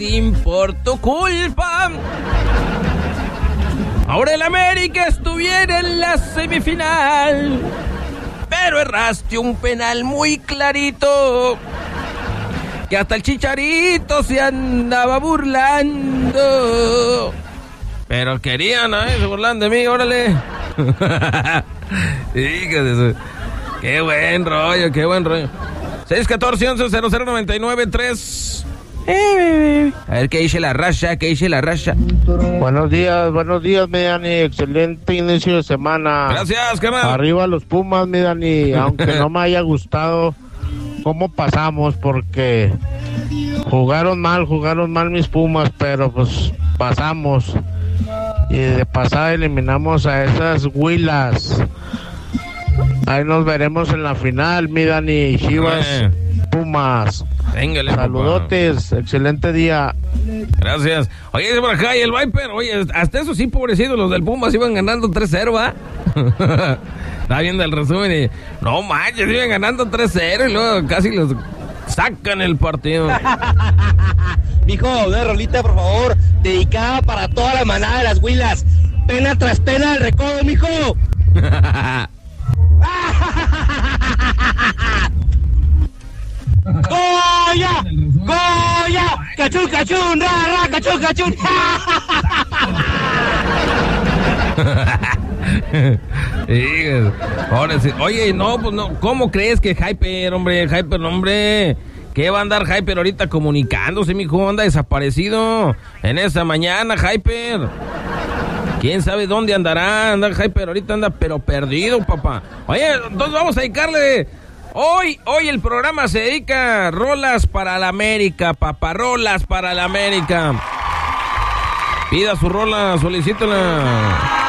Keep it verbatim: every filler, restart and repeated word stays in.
por tu culpa. Ahora el América estuviera en la semifinal, pero erraste un penal muy clarito, que hasta el Chicharito se andaba burlando. Pero querían, ¿eh? Se burlan de mí, órale. Híjole, qué buen rollo, qué buen rollo. seis uno cuatro, once, cero cero nueve nueve tres. A ver qué dice la raza, qué dice la raza. Buenos días, buenos días, mi Dani. Excelente inicio de semana. Gracias, carnal. Arriba los Pumas, mi Dani. Aunque no me haya gustado cómo pasamos, porque jugaron mal, jugaron mal mis Pumas, pero pues pasamos. Y de pasada eliminamos a esas huilas. Ahí nos veremos en la final, mi Dani. Chivas, eh. Pumas. Véngale, saludotes, papá. Excelente día. Gracias. Oye, dice por acá, y el Viper, oye, hasta eso sí, pobrecitos, los del Pumas iban ganando tres cero, ¿va? Estaba viendo el resumen y, no manches, iban ganando tres cero y luego casi los sacan el partido. Mijo, una rolita, por favor, dedicada para toda la manada de las huilas. Pena tras pena, el recodo, mijo. ¡Goya! ¡Goya! ¡Cachún, cachún! ¡Ra, ra! ¡Cachún, cachún! Oye, no, pues no, ¿cómo crees que Hyper, hombre? Hyper, hombre, ¿qué va a andar Hyper ahorita comunicándose, mijo? Anda desaparecido en esa mañana, Hyper. ¿Quién sabe dónde andará? Anda Hyper, ahorita anda pero perdido, papá. Oye, entonces vamos a dedicarle... Hoy, hoy el programa se dedica a rolas para la América, papá, rolas para la América. Pida su rola, solicítela.